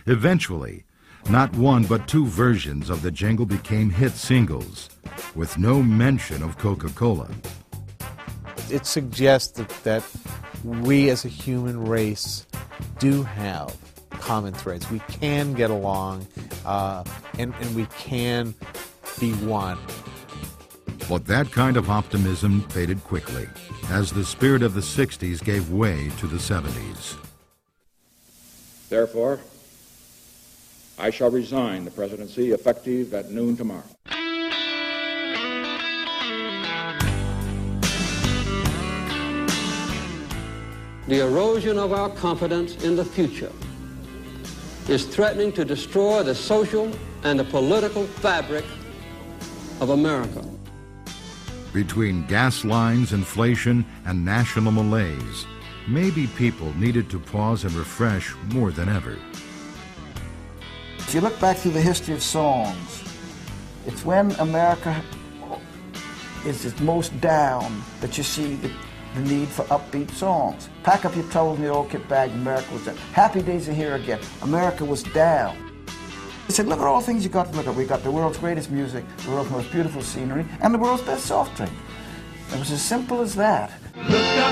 Eventually, not one but two versions of the jingle became hit singles, with no mention of Coca-Cola. It suggests that we as a human race do have common threads. We can get along, and we can be one. But that kind of optimism faded quickly as the spirit of the 60s gave way to the 70s. Therefore, I shall resign the presidency effective at noon tomorrow. The erosion of our confidence in the future is threatening to destroy the social and the political fabric of America. Between gas lines, inflation, and national malaise, maybe people needed to pause and refresh more than ever. If you look back through the history of songs, it's when America is its most down that you see the need for upbeat songs. Pack up your troubles in the old kit bag, America was down. Happy Days Are Here Again, America was down. He said, look at all the things you got to look at. We got the world's greatest music, the world's most beautiful scenery, and the world's best soft drink. It was as simple as that. Look up.